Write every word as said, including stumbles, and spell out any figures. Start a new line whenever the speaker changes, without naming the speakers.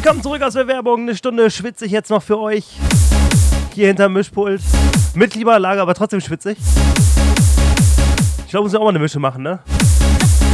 Willkommen zurück aus der Werbung. Eine Stunde schwitze ich jetzt noch für euch. Hier hinterm Mischpult. Mit Klimaanlage, aber trotzdem schwitzig. Ich glaube, muss ja auch mal eine Mische machen, ne?